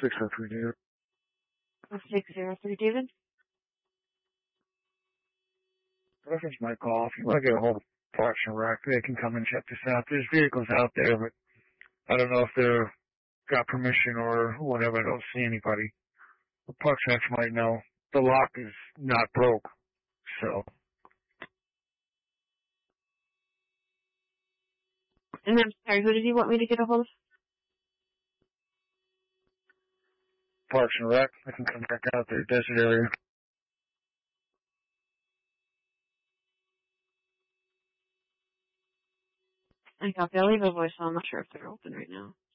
603 David. 603 David? Reference my call. If you want to get a hold of Parks and Rec, they can come and check this out. There's vehicles out there, but I don't know if they're got permission or whatever. I don't see anybody. The Parks and Rec might know. The lock is not broke, so. And I'm sorry, who did you want me to get a hold of? Parks and Rec. I can come back out there, desert area. I copy. I'll leave a voicemail. I'm not sure if they're open right now.